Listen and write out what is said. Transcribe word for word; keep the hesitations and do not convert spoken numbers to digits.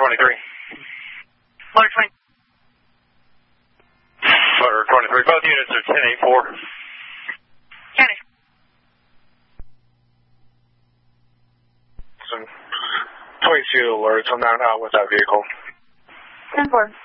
twenty-three. Motor twenty. Motor twenty-three. Both units are ten eight four. County. Some twenty-two alerts. I'm not out with that vehicle. ten four.